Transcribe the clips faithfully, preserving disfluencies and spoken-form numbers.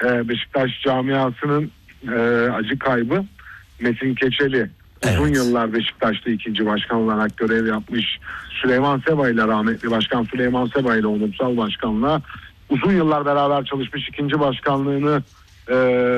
e, Beşiktaş camiasının e, acı kaybı. Metin Keçeli uzun evet. yıllar Beşiktaş'ta ikinci başkan olarak görev yapmış. Süleyman Seba ile, rahmetli başkan Süleyman Seba ile onursal başkanla uzun yıllar beraber çalışmış, ikinci başkanlığını e,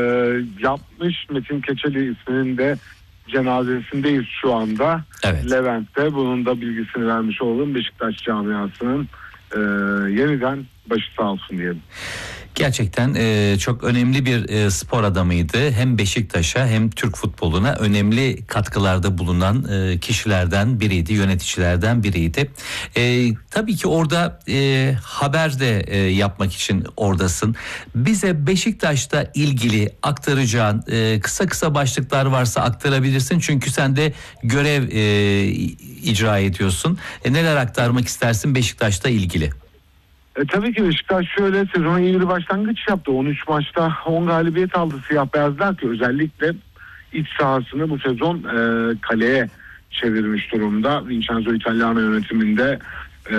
yapmış. Metin Keçeli isminin de cenazesindeyiz şu anda. Evet. Levent'te, bunun da bilgisini vermiş olalım. Beşiktaş camiasının e, yeniden başı sağ olsun diyelim. Gerçekten e, çok önemli bir e, spor adamıydı. Hem Beşiktaş'a hem Türk futboluna önemli katkılarda bulunan e, kişilerden biriydi, yöneticilerden biriydi. E, tabii ki orada e, haber de e, yapmak için oradasın. Bize Beşiktaş'ta ilgili aktaracağın e, kısa kısa başlıklar varsa aktarabilirsin. Çünkü sen de görev e, icra ediyorsun. E, neler aktarmak istersin Beşiktaş'ta ilgili? E, tabii ki Beşiktaş şöyle sezona iyi bir başlangıç yaptı. on üç maçta on galibiyet aldı siyah beyazlar ki özellikle iç sahasını bu sezon e, kaleye çevirmiş durumda. Vincenzo Italiano yönetiminde e,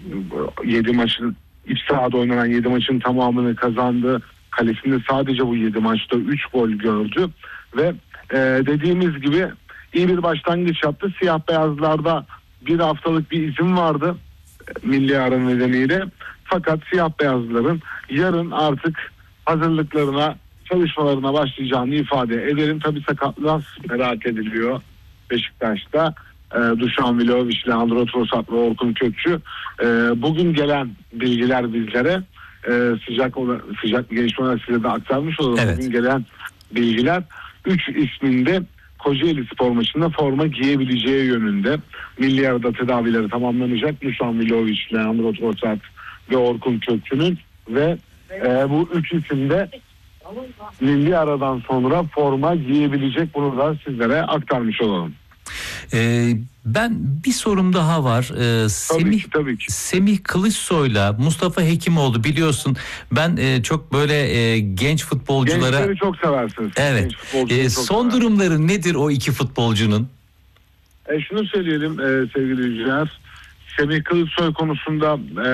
yedi maçın, iç sahada oynanan yedi maçın tamamını kazandı. Kalesinde sadece bu yedi maçta üç gol gördü ve e, dediğimiz gibi iyi bir başlangıç yaptı. Siyah beyazlarda bir haftalık bir izin vardı milli ara nedeniyle. Fakat siyah beyazların yarın artık hazırlıklarına, çalışmalarına başlayacağını ifade ederim. Tabii sakatlar merak ediliyor Beşiktaş'ta. E, Dušan Vlahović, Leandro Trossard ve Orkun Kökçü. E, bugün gelen bilgiler bizlere e, sıcak sıcak bir gelişme olarak size de aktarmış olalım. Evet. Bugün gelen bilgiler üç isminde Kocaeli Spor maçında forma giyebileceği yönünde. Milli arada tedavileri tamamlanacak. Dušan Vlahović, Leandro Trossard ve Orkun Kökçü'nün ve e, bu üç isim de milli aradan sonra forma giyebilecek. Bunu da sizlere aktarmış olalım. Ee, ben bir sorum daha var. Ee, Semih, tabii ki, tabii ki. Semih Kılıçsoy'la Mustafa Hekimoğlu, biliyorsun ben e, çok böyle e, genç futbolculara... Gençleri çok seversiniz. Evet. E, son sever. Durumları nedir o iki futbolcunun? E, şunu söyleyelim e, sevgili izleyiciler. Semih Kılıçsoy konusunda e,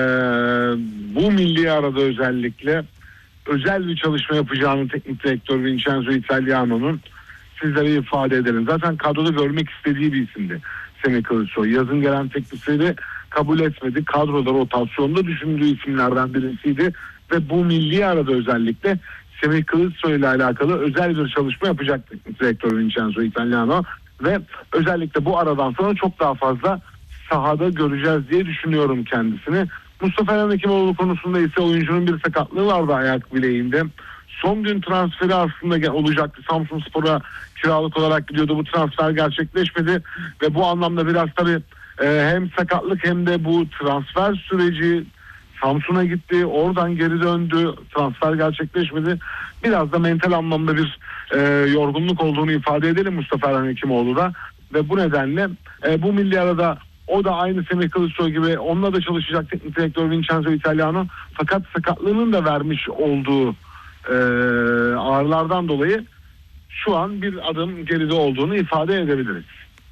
bu milli arada özellikle özel bir çalışma yapacağını teknik direktör Vincenzo Italiano'nun sizlere ifade edelim. Zaten kadroda görmek istediği bir isimdi Semih Kılıçsoy. Yazın gelen teklifleri kabul etmedi. Kadroda rotasyonda düşündüğü isimlerden birisiydi ve bu milli arada özellikle Semih Kılıçsoy ile alakalı özel bir çalışma yapacak teknik direktör Vincenzo Italiano ve özellikle bu aradan sonra çok daha fazla sahada göreceğiz diye düşünüyorum kendisini. Mustafa Eren Hekimoğlu konusunda ise oyuncunun bir sakatlığı vardı ayak bileğinde. Son gün transferi aslında olacaktı. Samsunspor'a kiralık olarak gidiyordu. Bu transfer gerçekleşmedi ve bu anlamda biraz tabii e, hem sakatlık hem de bu transfer süreci, Samsun'a gitti, oradan geri döndü, transfer gerçekleşmedi. Biraz da mental anlamda bir e, yorgunluk olduğunu ifade edelim Mustafa Eren Hekimoğlu'da ve bu nedenle e, bu milli arada o da aynı Semih Kılıçsoy gibi onunla da çalışacak teknik direktör Vincenzo Italiano, fakat sakatlığının da vermiş olduğu e, ağrılardan dolayı şu an bir adım geride olduğunu ifade edebiliriz.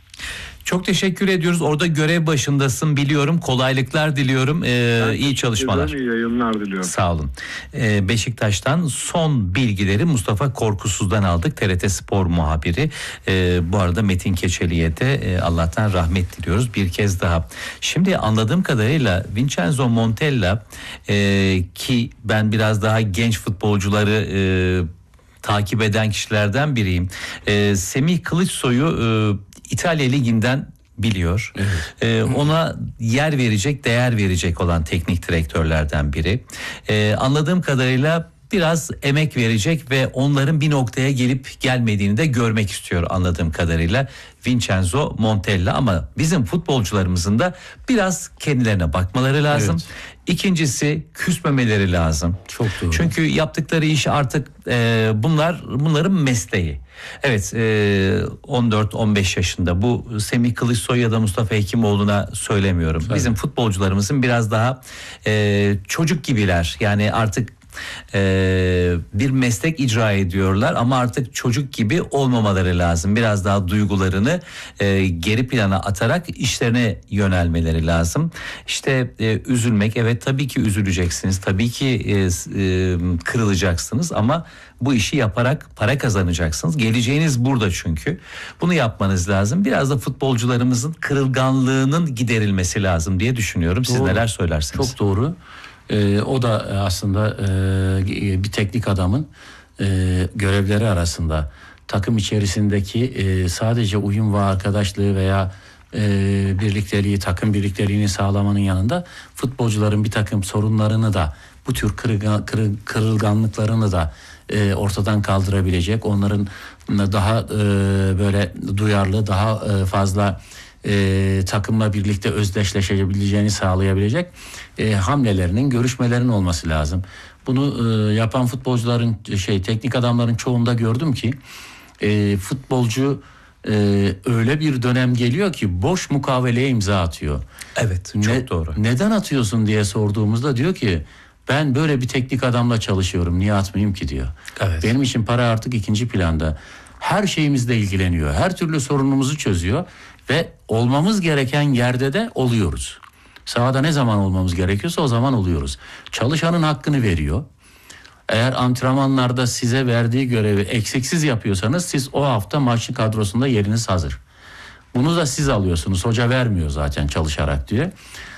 Çok teşekkür ediyoruz. Orada görev başındasın biliyorum. Kolaylıklar diliyorum. Ee, iyi çalışmalar. İyi yayınlar diliyorum. Sağ olun. Ee, Beşiktaş'tan son bilgileri Mustafa Korkusuz'dan aldık. T R T Spor muhabiri. Ee, bu arada Metin Keçeli'ye de e, Allah'tan rahmet diliyoruz bir kez daha. Şimdi anladığım kadarıyla Vincenzo Montella e, ki ben biraz daha genç futbolcuları e, takip eden kişilerden biriyim. E, Semih Kılıçsoy'u e, İtalya Ligi'nden biliyor. Evet. Ee, ona yer verecek, değer verecek olan teknik direktörlerden biri. Ee, anladığım kadarıyla biraz emek verecek ve onların bir noktaya gelip gelmediğini de görmek istiyor anladığım kadarıyla Vincenzo Montella, ama bizim futbolcularımızın da biraz kendilerine bakmaları lazım. Evet. İkincisi, küsmemeleri lazım. Çok doğru. Çünkü yaptıkları iş artık e, bunlar bunların mesleği. Evet, e, on dört on beş yaşında, bu Semih Kılıçsoy ya da Mustafa Hekimoğlu'na söylemiyorum. Tabii. Bizim futbolcularımızın biraz daha e, çocuk gibiler. Yani artık Ee, bir meslek icra ediyorlar ama artık çocuk gibi olmamaları lazım. Biraz daha duygularını e, geri plana atarak işlerine yönelmeleri lazım. İşte e, üzülmek, evet tabii ki üzüleceksiniz, tabii ki e, e, kırılacaksınız ama bu işi yaparak para kazanacaksınız. Geleceğiniz burada çünkü. Bunu yapmanız lazım. Biraz da futbolcularımızın kırılganlığının giderilmesi lazım diye düşünüyorum. Siz Doğru. neler söylersiniz? Çok doğru. Ee, o da aslında e, bir teknik adamın e, görevleri arasında. Takım içerisindeki e, sadece uyum ve arkadaşlığı veya e, birlikteliği, takım birlikteliğini sağlamanın yanında futbolcuların bir takım sorunlarını da, bu tür kırılgan, kırıl, kırılganlıklarını da e, ortadan kaldırabilecek, onların daha e, böyle duyarlı, daha e, fazla e, takımla birlikte özdeşleşebileceğini sağlayabilecek e, hamlelerinin, görüşmelerinin olması lazım. Bunu e, yapan futbolcuların, şey teknik adamların çoğunda gördüm ki e, futbolcu e, öyle bir dönem geliyor ki boş mukaveleye imza atıyor. Evet, çok ne, doğru. Neden atıyorsun diye sorduğumuzda diyor ki ben böyle bir teknik adamla çalışıyorum, niye atmayayım ki diyor. Evet. Benim için para artık ikinci planda. Her şeyimizle ilgileniyor. Her türlü sorunumuzu çözüyor ve olmamız gereken yerde de oluyoruz. Sahada ne zaman olmamız gerekiyorsa o zaman oluyoruz. Çalışanın hakkını veriyor. Eğer antrenmanlarda size verdiği görevi eksiksiz yapıyorsanız siz o hafta maçın kadrosunda yeriniz hazır. Bunu da siz alıyorsunuz. Hoca vermiyor zaten çalışarak diyor.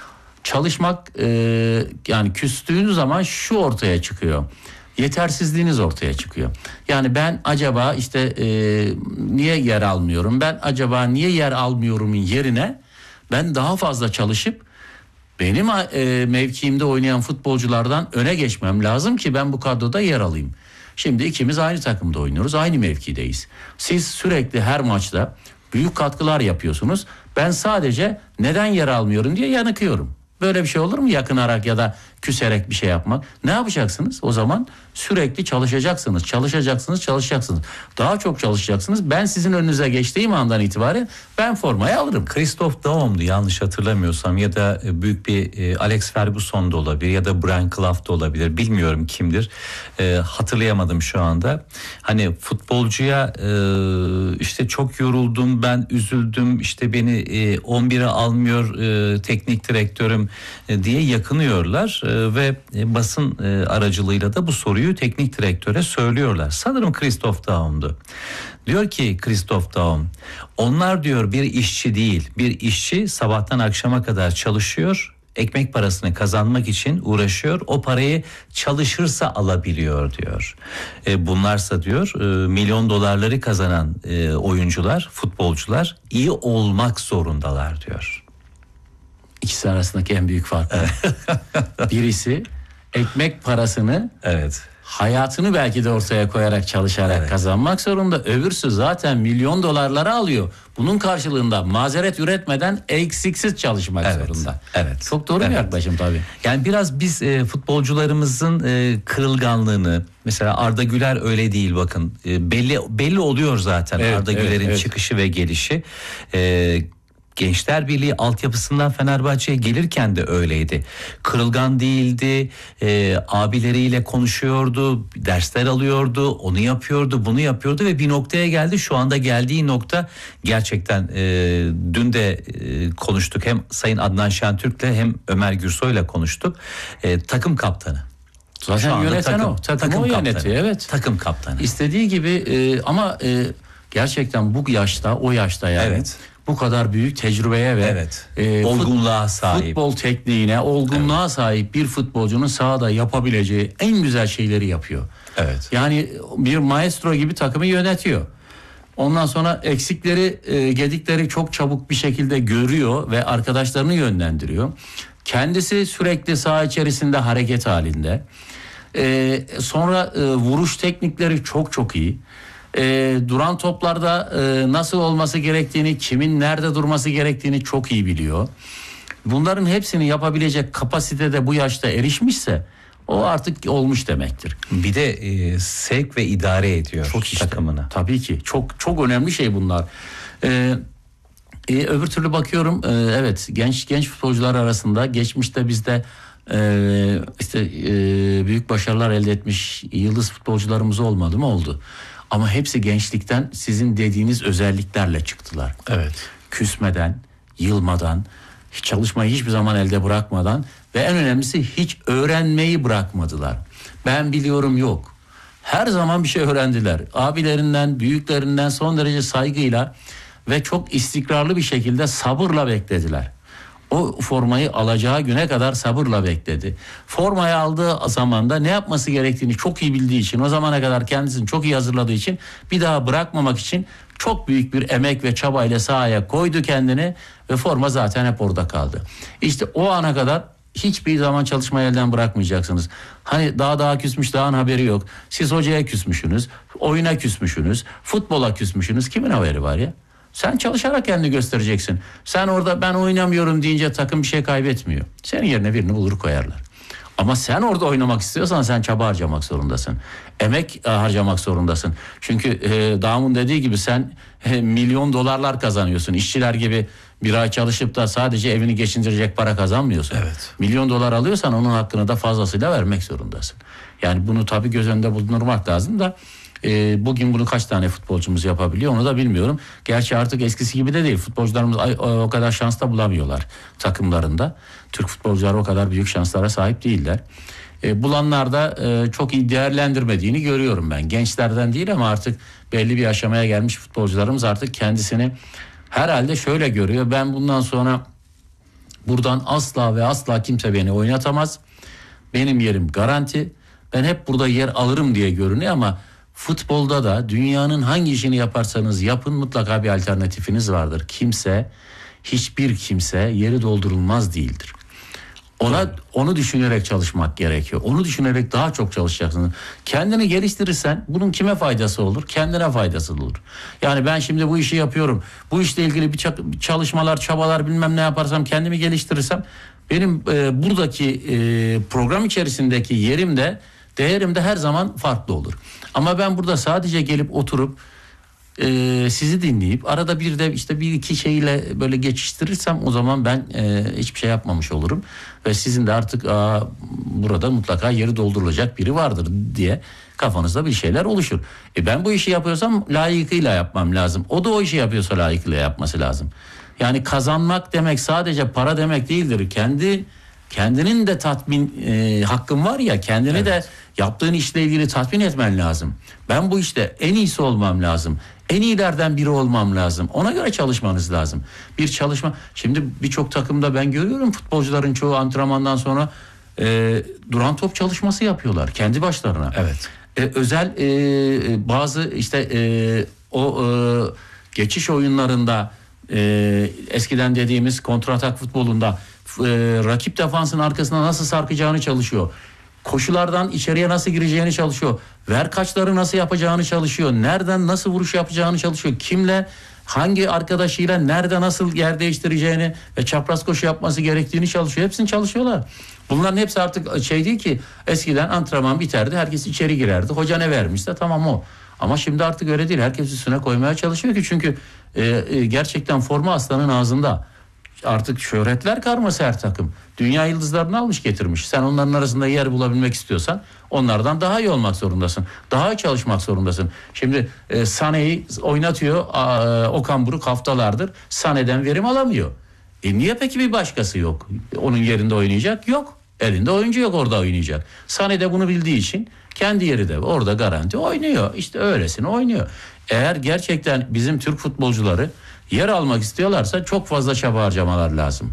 Çalışmak e, yani küstüğünüz zaman şu ortaya çıkıyor. Yetersizliğiniz ortaya çıkıyor. Yani ben acaba işte e, niye yer almıyorum? Ben acaba niye yer almıyorumun yerine ben daha fazla çalışıp benim e, mevkiimde oynayan futbolculardan öne geçmem lazım ki ben bu kadroda yer alayım. Şimdi ikimiz aynı takımda oynuyoruz, aynı mevkideyiz. Siz sürekli her maçta büyük katkılar yapıyorsunuz. Ben sadece neden yer almıyorum diye yanıkıyorum. Böyle bir şey olur mu, yakınarak ya da küserek bir şey yapmak? Ne yapacaksınız? O zaman sürekli çalışacaksınız, çalışacaksınız, çalışacaksınız. Daha çok çalışacaksınız. Ben sizin önünüze geçtiğim andan itibaren ben formayı alırım. Christoph Daum'du yanlış hatırlamıyorsam, ya da büyük bir Alex Ferguson da olabilir ya da Brian Clough da olabilir. Bilmiyorum kimdir. E, hatırlayamadım şu anda. Hani futbolcuya e, işte çok yoruldum, ben üzüldüm, işte beni e, on bire almıyor e, teknik direktörüm e, diye yakınıyorlar e, ve e, basın e, aracılığıyla da bu soruyu teknik direktöre söylüyorlar. Sanırım Christoph Daum'du. Diyor ki Christoph Daum, onlar diyor bir işçi değil, bir işçi sabahtan akşama kadar çalışıyor, ekmek parasını kazanmak için uğraşıyor, o parayı çalışırsa alabiliyor diyor. E, bunlarsa diyor e, milyon dolarları kazanan e, oyuncular, futbolcular iyi olmak zorundalar diyor. İkisi arasındaki en büyük fark. Birisi ekmek parasını, evet, hayatını belki de ortaya koyarak, çalışarak evet. kazanmak zorunda. Öbürsü zaten milyon dolarları alıyor. Bunun karşılığında mazeret üretmeden eksiksiz çalışmak evet. zorunda. Evet. Çok doğru evet. bir yaklaşım tabii. Yani biraz biz e, futbolcularımızın e, kırılganlığını, mesela Arda Güler öyle değil, bakın e, belli belli oluyor zaten evet, Arda evet, Güler'in evet. çıkışı ve gelişi. E, Gençler Birliği altyapısından Fenerbahçe'ye gelirken de öyleydi. Kırılgan değildi, e, abileriyle konuşuyordu, dersler alıyordu, onu yapıyordu, bunu yapıyordu ve bir noktaya geldi. Şu anda geldiği nokta gerçekten e, dün de e, konuştuk, hem Sayın Adnan Şentürk'le hem Ömer Gürsoy'la konuştuk. E, takım kaptanı. Zaten yöneten takım, o. Takım, takım o yönetiyor, evet. Takım kaptanı. İstediği gibi e, ama e, gerçekten bu yaşta, o yaşta yani. Evet. Bu kadar büyük tecrübeye ve evet. e, olgunluğa fut, sahip, futbol tekniğine, olgunluğa evet. sahip bir futbolcunun sahada yapabileceği en güzel şeyleri yapıyor. Evet. Yani bir maestro gibi takımı yönetiyor. Ondan sonra eksikleri, e, gedikleri çok çabuk bir şekilde görüyor ve arkadaşlarını yönlendiriyor. Kendisi sürekli saha içerisinde hareket halinde. E, sonra e, vuruş teknikleri çok çok iyi. E, duran toplarda e, nasıl olması gerektiğini, kimin nerede durması gerektiğini çok iyi biliyor. Bunların hepsini yapabilecek kapasitede bu yaşta erişmişse o artık olmuş demektir. Bir de e, sevk ve idare ediyor çok işte, takımını. Tabii ki çok çok önemli şey bunlar. E, e, öbür türlü bakıyorum e, evet genç genç futbolcular arasında geçmişte bizde Ee, işte e, büyük başarılar elde etmiş yıldız futbolcularımız olmadı mı? Oldu. Ama hepsi gençlikten sizin dediğiniz özelliklerle çıktılar. Evet. Küsmeden, yılmadan, hiç çalışmayı hiçbir zaman elde bırakmadan ve en önemlisi hiç öğrenmeyi bırakmadılar. Ben biliyorum yok. Her zaman bir şey öğrendiler. Abilerinden, büyüklerinden son derece saygıyla ve çok istikrarlı bir şekilde sabırla beklediler. O formayı alacağı güne kadar sabırla bekledi. Formayı aldığı zaman da ne yapması gerektiğini çok iyi bildiği için, o zamana kadar kendisini çok iyi hazırladığı için, bir daha bırakmamak için çok büyük bir emek ve çabayla sahaya koydu kendini ve forma zaten hep orada kaldı. İşte o ana kadar hiçbir zaman çalışmayı elden bırakmayacaksınız. Hani daha daha küsmüş, dağın haberi yok. Siz hocaya küsmüşsünüz, oyuna küsmüşsünüz, futbola küsmüşsünüz. Kimin haberi var ya? Sen çalışarak kendini göstereceksin. Sen orada ben oynamıyorum deyince takım bir şey kaybetmiyor. Senin yerine birini bulur koyarlar. Ama sen orada oynamak istiyorsan sen çaba harcamak zorundasın. Emek harcamak zorundasın. Çünkü e, Dağım'ın dediği gibi sen e, milyon dolarlar kazanıyorsun. İşçiler gibi bir ay çalışıp da sadece evini geçindirecek para kazanmıyorsun. Evet. Milyon dolar alıyorsan onun hakkını da fazlasıyla vermek zorundasın. Yani bunu tabii göz önünde bulundurmak lazım da e, bugün bunu kaç tane futbolcumuz yapabiliyor onu da bilmiyorum. Gerçi artık eskisi gibi de değil. Futbolcularımız ay, o kadar şans da bulamıyorlar takımlarında. Türk futbolcular o kadar büyük şanslara sahip değiller. E, bulanlar da e, çok iyi değerlendirmediğini görüyorum ben. Gençlerden değil ama artık belli bir aşamaya gelmiş futbolcularımız artık kendisini herhalde şöyle görüyor. Ben bundan sonra buradan asla ve asla kimse beni oynatamaz. Benim yerim garanti. Ben hep burada yer alırım diye görünüyor ama futbolda da dünyanın hangi işini yaparsanız yapın mutlaka bir alternatifiniz vardır. Kimse, hiçbir kimse yeri doldurulmaz değildir. Ona onu düşünerek çalışmak gerekiyor. Onu düşünerek daha çok çalışacaksın. Kendini geliştirirsen bunun kime faydası olur? Kendine faydası olur. Yani ben şimdi bu işi yapıyorum. Bu işle ilgili bir çalışmalar, çabalar bilmem ne yaparsam, kendimi geliştirirsem benim e, buradaki e, program içerisindeki yerim de değerim de her zaman farklı olur. Ama ben burada sadece gelip oturup Ee, sizi dinleyip arada bir de işte bir iki şeyle böyle geçiştirirsem o zaman ben e, hiçbir şey yapmamış olurum ve sizin de artık aa, burada mutlaka yeri doldurulacak biri vardır diye kafanızda bir şeyler oluşur. E ben bu işi yapıyorsam layıkıyla yapmam lazım. O da o işi yapıyorsa layıkıyla yapması lazım. Yani kazanmak demek sadece para demek değildir. Kendi kendinin de tatmin e, hakkın var ya, kendini evet. de yaptığın işle ilgili tatmin etmen lazım. Ben bu işte en iyisi olmam lazım. En iyilerden biri olmam lazım. Ona göre çalışmanız lazım. Bir çalışma. Şimdi birçok takımda ben görüyorum futbolcuların çoğu antrenmandan sonra e, duran top çalışması yapıyorlar kendi başlarına. Evet. E, özel e, bazı işte e, o e, geçiş oyunlarında e, eskiden dediğimiz kontratak futbolunda e, rakip defansın arkasına nasıl sarkacağını çalışıyor. Koşulardan içeriye nasıl gireceğini çalışıyor. Ver kaçları nasıl yapacağını çalışıyor. Nereden nasıl vuruş yapacağını çalışıyor. Kimle, hangi arkadaşıyla nerede nasıl yer değiştireceğini ve çapraz koşu yapması gerektiğini çalışıyor. Hepsini çalışıyorlar. Bunların hepsi artık şey değil ki, eskiden antrenman biterdi, herkes içeri girerdi. Hoca ne vermişse tamam o. Ama şimdi artık öyle değil. Herkes üstüne koymaya çalışıyor ki çünkü e, e, gerçekten forma aslanın ağzında. Artık şöhretler karması her takım. Dünya yıldızlarını almış getirmiş. Sen onların arasında yer bulabilmek istiyorsan onlardan daha iyi olmak zorundasın. Daha iyi çalışmak zorundasın. Şimdi e, Sané'yi oynatıyor e, Okan Buruk haftalardır. Sané'den verim alamıyor. E niye peki bir başkası yok? Onun yerinde oynayacak? Yok. Elinde oyuncu yok orada oynayacak. Sané de bunu bildiği için kendi yeri de orada garanti oynuyor. İşte öylesine oynuyor. Eğer gerçekten bizim Türk futbolcuları yer almak istiyorlarsa çok fazla çaba harcamalar lazım.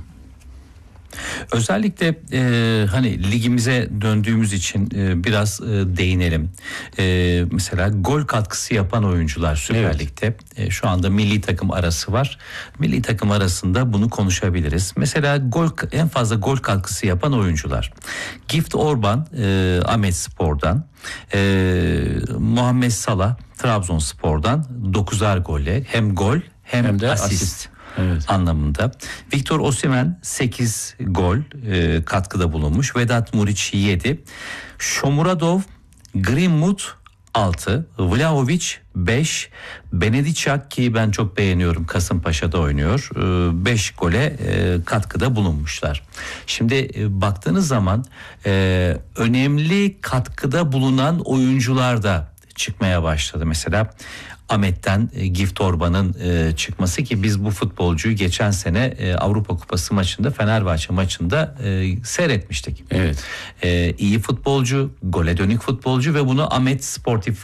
Özellikle e, hani ligimize döndüğümüz için e, biraz e, değinelim. E, mesela gol katkısı yapan oyuncular Süper evet. Lig'de e, şu anda milli takım arası var. Milli takım arasında bunu konuşabiliriz. Mesela gol en fazla gol katkısı yapan oyuncular. Gift Orban e, Ahmetspor'dan, e, Muhammed Salah Trabzonspor'dan dokuzar golle hem gol hem, hem de asist. asist. Evet. Anlamında. Victor Osimhen sekiz gol e, katkıda bulunmuş. Vedat Muriç yedi. Shomurodov, Greenwood altı, Vlahovic beş, Benediçak ki ben çok beğeniyorum, Kasımpaşa'da oynuyor, beş gole katkıda bulunmuşlar. Şimdi baktığınız zaman önemli katkıda bulunan oyuncular da çıkmaya başladı. Mesela Ahmet'ten Gift Orban'ın e, çıkması ki biz bu futbolcuyu geçen sene e, Avrupa Kupası maçında, Fenerbahçe maçında e, seyretmiştik. Evet. E, iyi futbolcu, gole dönük futbolcu ve bunu Ahmet Sportif